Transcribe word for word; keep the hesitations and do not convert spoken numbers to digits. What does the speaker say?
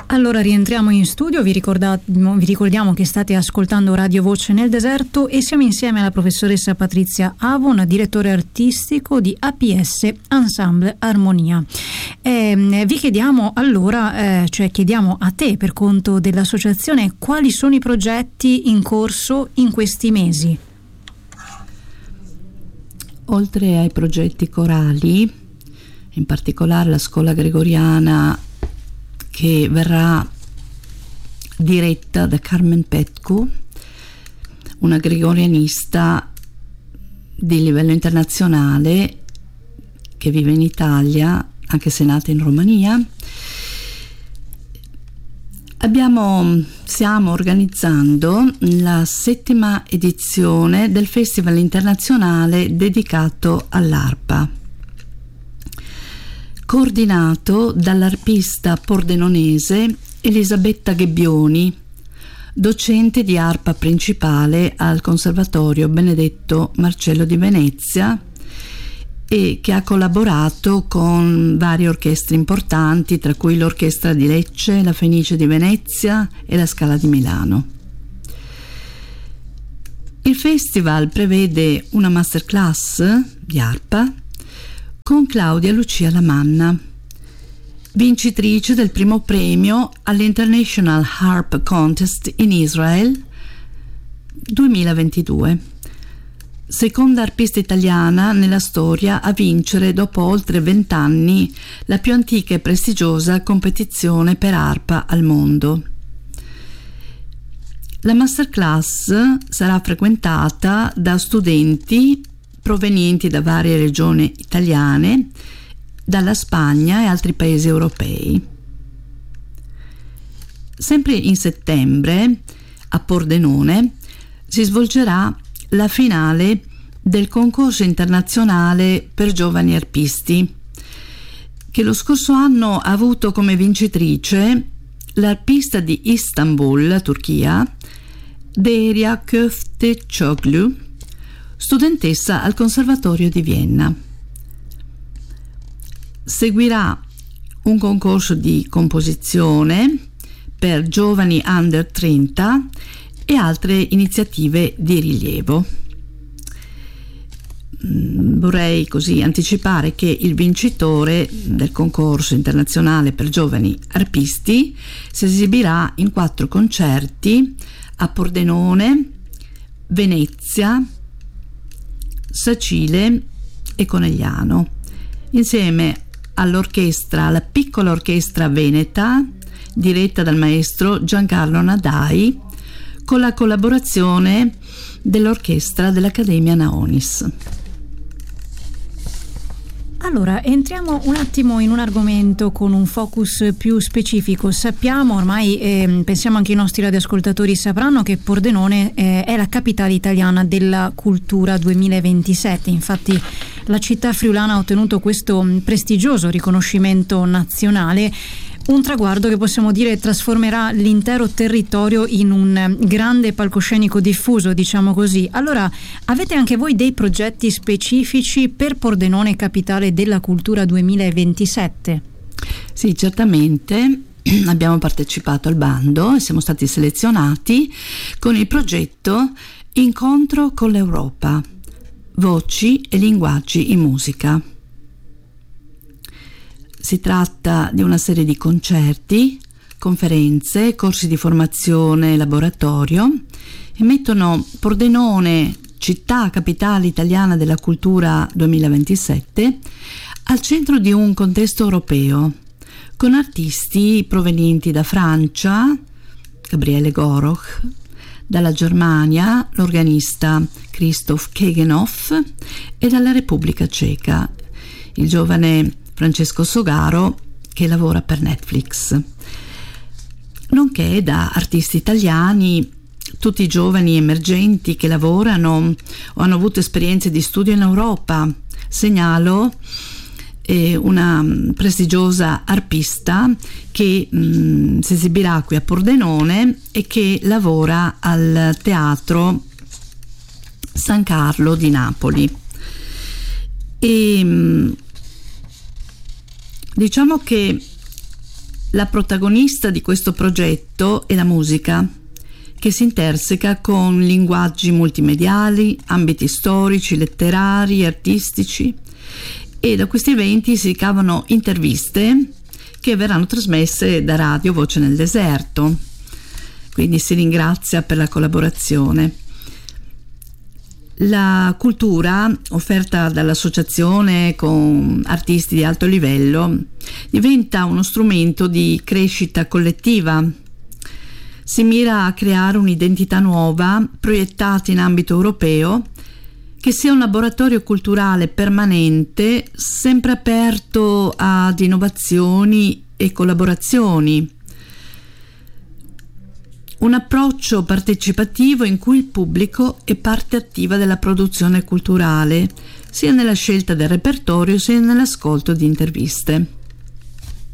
Allora rientriamo in studio, vi, ricorda- vi ricordiamo che state ascoltando Radio Voce nel Deserto e siamo insieme alla professoressa Patrizia Avon, direttore artistico di A P S Ensemble Armonia. Eh, vi chiediamo allora, eh, cioè chiediamo a te per conto dell'associazione, quali sono i progetti in corso in questi mesi? Oltre ai progetti corali, in particolare la scuola gregoriana che verrà diretta da Carmen Petcu, una gregorianista di livello internazionale che vive in Italia, anche se nata in Romania. Abbiamo, stiamo organizzando la settima edizione del Festival internazionale dedicato all'arpa, coordinato dall'arpista pordenonese Elisabetta Ghebbioni, docente di arpa principale al Conservatorio Benedetto Marcello di Venezia e che ha collaborato con varie orchestre importanti, tra cui l'Orchestra di Lecce, la Fenice di Venezia e la Scala di Milano. Il festival prevede una masterclass di arpa con Claudia Lucia Lamanna, vincitrice del primo premio all'International Harp Contest in Israel duemilaventidue, seconda arpista italiana nella storia a vincere dopo oltre vent'anni la più antica e prestigiosa competizione per arpa al mondo. La masterclass sarà frequentata da studenti provenienti da varie regioni italiane, dalla Spagna e altri paesi europei. Sempre in settembre, a Pordenone, si svolgerà la finale del concorso internazionale per giovani arpisti, che lo scorso anno ha avuto come vincitrice l'arpista di Istanbul, Turchia, Deria Köftecoglu, studentessa al Conservatorio di Vienna. Seguirà un concorso di composizione per giovani under trenta e altre iniziative di rilievo. Vorrei così anticipare che il vincitore del concorso internazionale per giovani arpisti si esibirà in quattro concerti a Pordenone, Venezia, Sacile e Conegliano, insieme all'orchestra, alla piccola orchestra veneta diretta dal maestro Giancarlo Nadai, con la collaborazione dell'orchestra dell'Accademia Naonis. Allora, entriamo un attimo in un argomento con un focus più specifico. Sappiamo ormai, eh, pensiamo anche i nostri radioascoltatori sapranno, che Pordenone eh, è la capitale italiana della cultura duemilaventisette. Infatti la città friulana ha ottenuto questo prestigioso riconoscimento nazionale, un traguardo che possiamo dire trasformerà l'intero territorio in un grande palcoscenico diffuso, diciamo così. Allora, avete anche voi dei progetti specifici per Pordenone, capitale della cultura duemilaventisette? Sì, certamente. Abbiamo partecipato al bando e siamo stati selezionati con il progetto Incontro con l'Europa, voci e linguaggi in musica. Si tratta di una serie di concerti, conferenze, corsi di formazione e laboratorio e mettono Pordenone, città capitale italiana della cultura duemilaventisette, al centro di un contesto europeo, con artisti provenienti da Francia, Gabriele Goroch, dalla Germania, l'organista Christoph Kegenhoff, e dalla Repubblica Ceca, il giovane Francesco Sogaro, che lavora per Netflix, nonché da artisti italiani, tutti giovani emergenti che lavorano o hanno avuto esperienze di studio in Europa. Segnalo eh, una prestigiosa arpista che mh, si esibirà qui a Pordenone e che lavora al Teatro San Carlo di Napoli. E mh, diciamo che La protagonista di questo progetto è la musica, che si interseca con linguaggi multimediali, ambiti storici, letterari, artistici, e da questi eventi si ricavano interviste che verranno trasmesse da Radio Voce nel Deserto. Quindi si ringrazia per la collaborazione. La cultura offerta dall'associazione con artisti di alto livello diventa uno strumento di crescita collettiva. Si mira a creare un'identità nuova, proiettata in ambito europeo, che sia un laboratorio culturale permanente, sempre aperto ad innovazioni e collaborazioni. Un approccio partecipativo in cui il pubblico è parte attiva della produzione culturale, sia nella scelta del repertorio sia nell'ascolto di interviste.